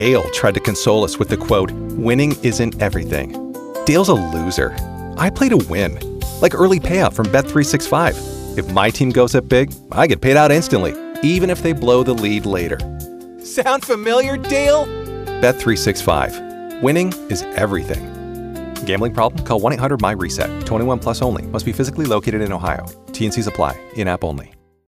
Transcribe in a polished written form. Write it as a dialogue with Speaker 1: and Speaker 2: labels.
Speaker 1: Dale tried to console us with the quote, "Winning isn't everything." Dale's a loser. I play to win. Like early payout from Bet365. If my team goes up big, I get paid out instantly, even if they blow the lead later. Sound familiar, Dale? Bet365. Winning is everything. Gambling problem? Call 1-800-MY-RESET. 21 plus only. Must be physically located in Ohio. T&Cs apply. In-app only.